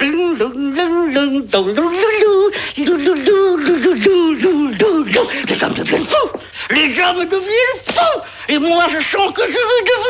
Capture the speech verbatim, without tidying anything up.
Les hommes deviennent fous. Les hommes deviennent fous. Et moi, je sens que je veux devenir